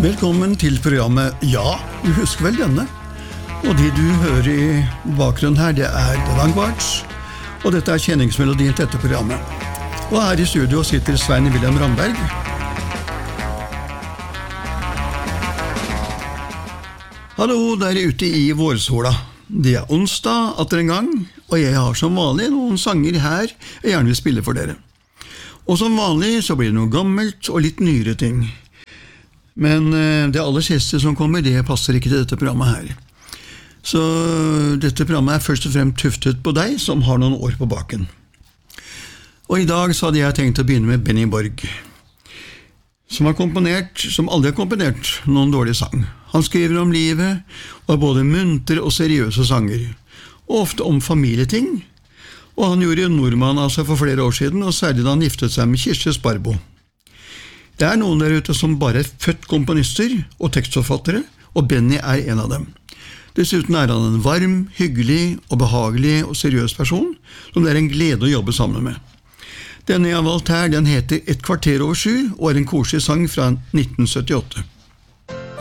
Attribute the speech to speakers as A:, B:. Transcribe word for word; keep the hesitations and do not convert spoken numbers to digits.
A: Velkommen til programmet Ja, du husker vel denne? Og det du hører i bakgrunnen her, det er The Vanguards, og dette er kjenningsmelodien til dette programmet. Og her i studio sitter Svein Wilhelm Ramberg. Hallo der ute i vårsola. Det er onsdag atter en gang, og jeg har som vanlig noen sanger her jeg gjerne vil spille for dere. Og som vanlig så blir det noe gammelt og litt nyere ting. Men det aller siste som kommer, det passer ikke til dette programmet her. Så dette programmet er først og fremst tuftet på deg som har noen år på baken. Og i dag så hadde jeg tenkt å begynne med Benny Borg, som har komponert, som aldri har komponert noen dårlig sang. Han skriver om livet, og har både muntre og seriøse sanger, og ofte om familieting. Og han gjorde nordmann av seg for flere år siden, og særlig da han giftet seg med Kirsti Sparbo. Det er noen der ute som bare er født komponister og tekstforfattere, og Benny er en av dem. Dessuten er han en varm, hyggelig og behagelig og seriøs person, som det er en glede å jobbe sammen med. Denne jeg har valgt her, den heter Et kvarter over sju, og er en koselig sang fra nitten syttiåtte.